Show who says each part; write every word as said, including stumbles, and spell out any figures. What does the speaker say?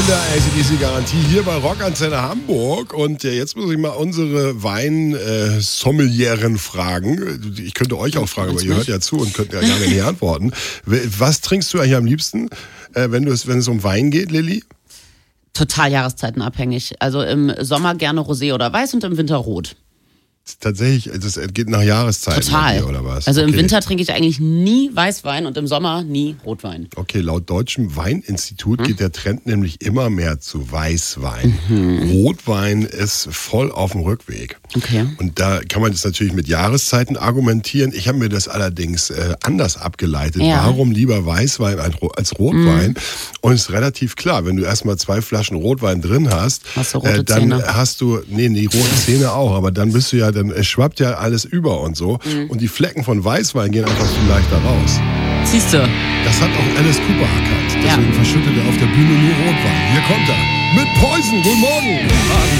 Speaker 1: der A C D C-Garantie hier bei Rockantenne Hamburg. Und äh, jetzt muss ich mal unsere Wein-Sommelieren fragen. Ich könnte euch auch fragen, aber ihr hört ja zu und könnt ja gar nicht antworten. Was trinkst du eigentlich am liebsten, äh, wenn, du es, wenn es um Wein geht, Lilly?
Speaker 2: Total jahreszeitenabhängig. Also im Sommer gerne Rosé oder Weiß und im Winter Rot.
Speaker 1: Tatsächlich, es geht nach Jahreszeiten.
Speaker 2: Total.
Speaker 1: Oder was?
Speaker 2: Also
Speaker 1: okay.
Speaker 2: Im Winter trinke ich eigentlich nie Weißwein und im Sommer nie Rotwein.
Speaker 1: Okay, laut Deutschem Weininstitut hm? geht der Trend nämlich immer mehr zu Weißwein. Mhm. Rotwein ist voll auf dem Rückweg.
Speaker 2: Okay.
Speaker 1: Und da kann man das natürlich mit Jahreszeiten argumentieren. Ich habe mir das allerdings äh, anders abgeleitet.
Speaker 2: Ja.
Speaker 1: Warum lieber Weißwein als Rotwein? Mhm. Und es ist relativ klar, wenn du erstmal zwei Flaschen Rotwein drin hast,
Speaker 2: hast du rote
Speaker 1: äh, dann
Speaker 2: Zähne.
Speaker 1: hast du, nee, die roten Zähne auch, aber dann bist du ja, dann es schwappt ja alles über und so. Mhm. Und die Flecken von Weißwein gehen einfach viel leichter raus.
Speaker 2: Siehst du?
Speaker 1: Das hat auch Alice Cooper erkannt. Deswegen
Speaker 2: ja.
Speaker 1: verschüttet er auf der Bühne nur Rotwein. Hier kommt er mit Poison. Guten Morgen.